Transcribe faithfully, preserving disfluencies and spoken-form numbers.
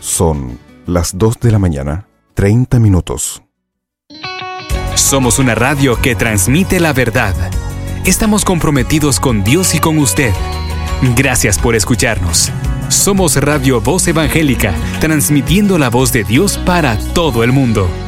Son las dos de la mañana, treinta minutos. Somos una radio que transmite la verdad. Estamos comprometidos con Dios y con usted. Gracias por escucharnos. Somos Radio Voz Evangélica, transmitiendo la voz de Dios para todo el mundo.